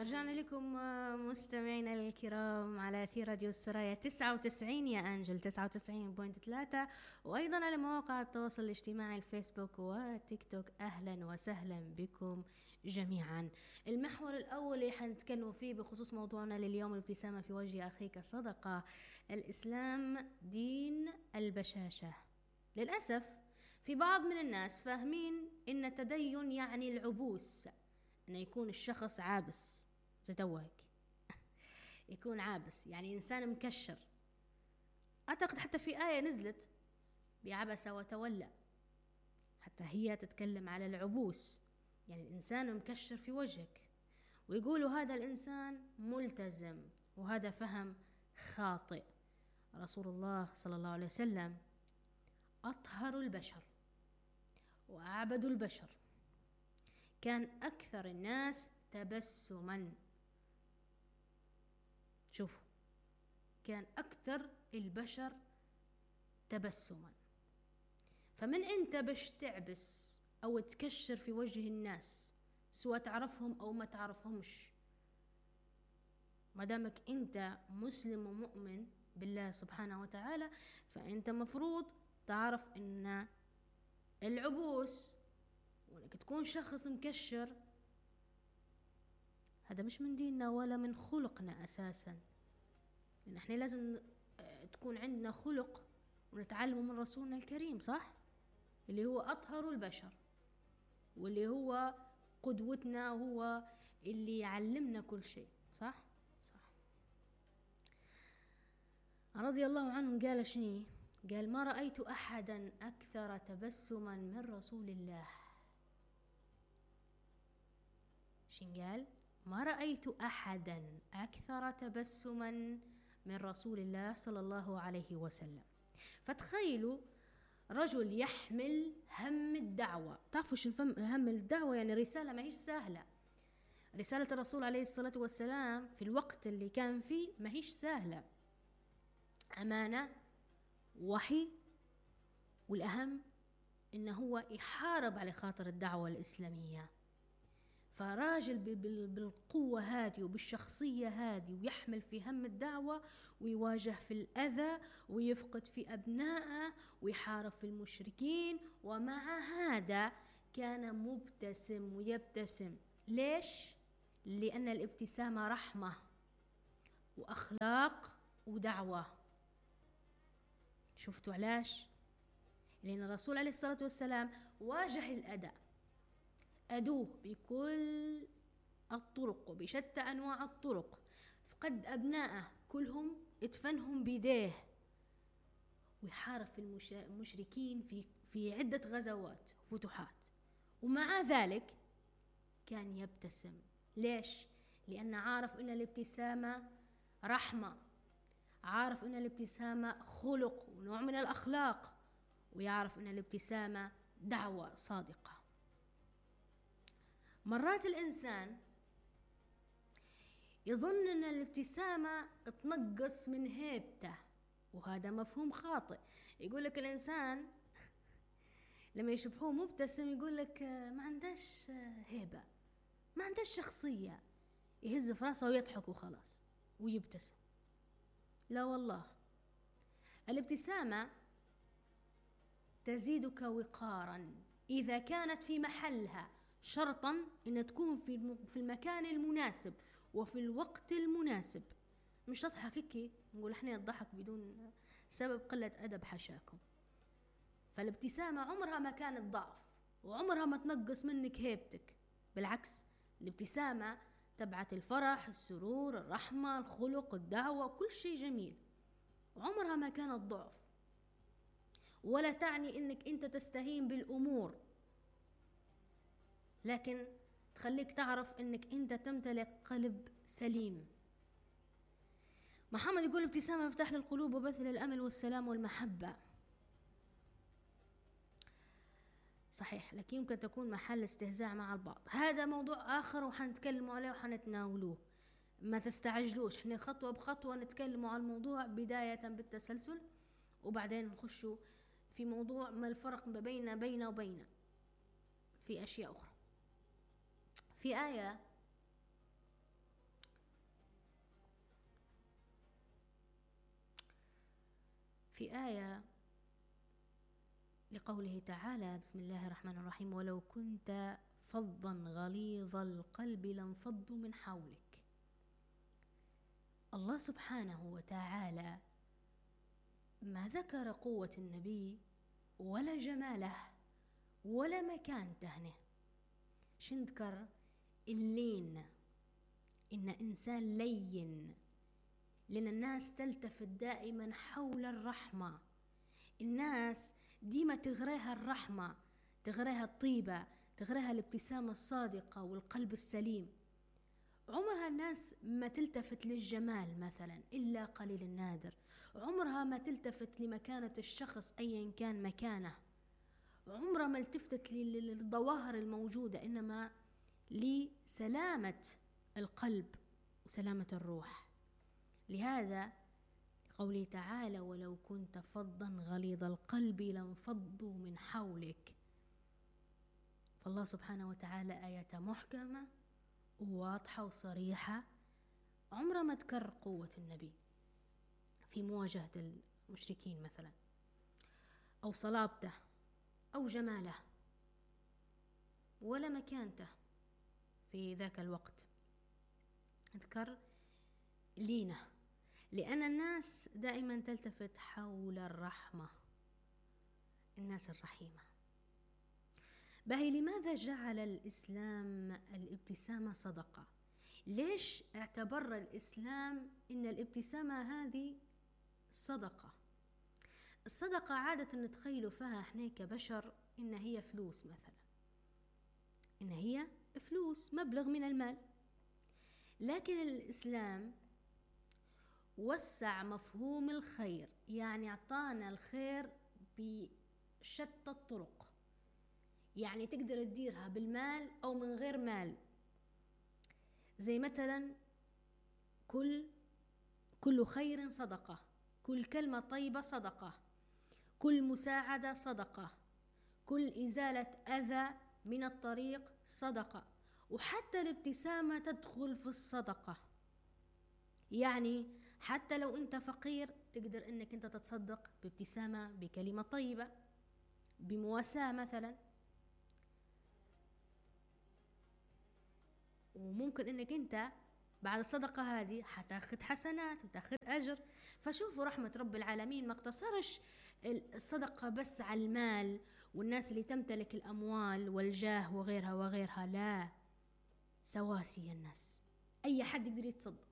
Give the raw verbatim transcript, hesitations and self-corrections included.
رجعنا لكم مستمعينا الكرام على أثير راديو السرايا تسعة وتسعين يا أنجل تسعة وتسعين فاصلة ثلاثة، وأيضا على مواقع التواصل الاجتماعي الفيسبوك والتيك توك. أهلا وسهلا بكم جميعا. المحور الأول اللي حنتكلم فيه بخصوص موضوعنا لليوم، الابتسامة في وجه أخيك صدقة. الإسلام دين البشاشة. للأسف في بعض من الناس فاهمين إن التدين يعني العبوس، إنه يكون الشخص عابس زي توهك يكون عابس، يعني إنسان مكشر. أعتقد حتى في آية نزلت بعبس وتولى، حتى هي تتكلم على العبوس، يعني الإنسان مكشر في وجهك، ويقولوا هذا الإنسان ملتزم، وهذا فهم خاطئ. رسول الله صلى الله عليه وسلم أطهر البشر وأعبد البشر، كان أكثر الناس تبسما. شوفوا، كان أكثر البشر تبسما. فمن أنت باش تعبس أو تكشر في وجه الناس، سواء تعرفهم أو ما تعرفهمش، ما دامك أنت مسلم ومؤمن بالله سبحانه وتعالى، فأنت مفروض تعرف أن العبوس وانك تكون شخص مكشر هذا مش من ديننا ولا من خلقنا اساسا، لان احنا لازم تكون عندنا خلق ونتعلمه من رسولنا الكريم، صح؟ اللي هو اطهر البشر، واللي هو قدوتنا، وهو اللي يعلمنا كل شيء، صح؟ صح. رضي الله عنه قال شني؟ قال: ما رأيت احدا اكثر تبسما من رسول الله. شن قال؟ ما رأيت أحدا أكثر تبسما من رسول الله صلى الله عليه وسلم. فتخيلوا رجل يحمل هم الدعوة. تعرفوا شو هم الدعوة؟ يعني رسالة ما هيش سهلة. رسالة الرسول عليه الصلاة والسلام في الوقت اللي كان فيه ما هيش سهلة، أمانة، وحي، والأهم إنه هو يحارب على خاطر الدعوة الإسلامية. فراجل بالقوة هذه وبالشخصية هذه، ويحمل في هم الدعوة، ويواجه في الأذى، ويفقد في أبنائه، ويحارب في المشركين، ومع هذا كان مبتسم ويبتسم. ليش؟ لأن الابتسامة رحمة وأخلاق ودعوة. شفتوا علاش؟ لأن الرسول عليه الصلاة والسلام واجه الأذى، أدوه بكل الطرق وبشتى أنواع الطرق، فقد أبنائه كلهم ادفنهم بيديه، ويحارب في المشركين في في عدة غزوات وفتوحات، ومع ذلك كان يبتسم. ليش؟ لأن عارف أن الابتسامة رحمة، عارف أن الابتسامة خلق ونوع من الأخلاق، ويعرف أن الابتسامة دعوة صادقة. مرات الإنسان يظن أن الابتسامة تنقص من هيبته، وهذا مفهوم خاطئ. يقول لك الإنسان لما يشبهوه مبتسم يقول لك ما عندهش هيبة، ما عندهش شخصية، يهز في راسه ويضحك وخلاص ويبتسم. لا والله، الابتسامة تزيدك وقارا إذا كانت في محلها، شرطا أن تكون في في المكان المناسب وفي الوقت المناسب. مش تضحك هيك نقول احنا نضحك بدون سبب، قلة أدب حشاكم. فالابتسامة عمرها ما كانت ضعف، وعمرها ما تنقص منك هيبتك. بالعكس، الابتسامة تبعت الفرح، السرور، الرحمة، الخلق، الدعوة، كل شيء جميل، وعمرها ما كانت ضعف، ولا تعني انك انت تستهين بالأمور، لكن تخليك تعرف انك انت تمتلك قلب سليم. محمد يقول: ابتسامة مفتاح للقلوب وبث للأمل والسلام والمحبة. صحيح، لكن يمكن تكون محل استهزاء مع البعض. هذا موضوع آخر وحنتكلم عليه وحنتناولوه، ما تستعجلوش، احنا خطوة بخطوة نتكلم عن الموضوع بداية بالتسلسل، وبعدين نخشوا في موضوع ما الفرق ما بين بين وبين في أشياء أخرى. في آية في آية لقوله تعالى: بسم الله الرحمن الرحيم: ولو كنت فظا غليظ القلب لانفضوا من حولك. الله سبحانه وتعالى ما ذكر قوة النبي ولا جماله ولا مكان تهنه، شنذكر اللين، إن إنسان لين، لأن الناس تلتفت دائما حول الرحمة. الناس ديما تغريها الرحمة، تغريها الطيبة، تغريها الابتسامة الصادقة والقلب السليم. عمرها الناس ما تلتفت للجمال مثلا إلا قليل النادر، عمرها ما تلتفت لمكانة الشخص أيا كان مكانه، عمرها ما التفتت للظواهر الموجودة، إنما لسلامة القلب وسلامة الروح. لهذا قوله تعالى: ولو كنت فظا غليظ القلب لانفضوا من حولك. فالله سبحانه وتعالى آية محكمة وواضحة وصريحة، عمرها ما تكرر قوة النبي في مواجهة المشركين مثلا، أو صلابته أو جماله ولا مكانته في ذاك الوقت. أذكر لينه، لأن الناس دائما تلتفت حول الرحمة، الناس الرحيمة. باهي، لماذا جعل الإسلام الابتسامة صدقة؟ ليش اعتبر الإسلام إن الابتسامة هذه صدقة؟ الصدقة عادة نتخيلوا فيها احنا كبشر إن هي فلوس مثلا، إن هي فلوس، مبلغ من المال. لكن الإسلام وسع مفهوم الخير، يعني أعطانا الخير بشتى الطرق، يعني تقدر تديرها بالمال أو من غير مال. زي مثلا كل كل خير صدقة، كل كلمة طيبة صدقة، كل مساعدة صدقة، كل إزالة أذى من الطريق صدقة، وحتى الابتسامة تدخل في الصدقة. يعني حتى لو أنت فقير تقدر أنك أنت تتصدق بابتسامة، بكلمة طيبة، بمواساة مثلا، وممكن أنك أنت بعد الصدقة هذه حتاخد حسنات وتاخد أجر. فشوفوا رحمة رب العالمين، ما اقتصرش الصدقة بس على المال والناس اللي تمتلك الأموال والجاه وغيرها وغيرها، لا، سواسية الناس، أي حد يقدر يتصدق.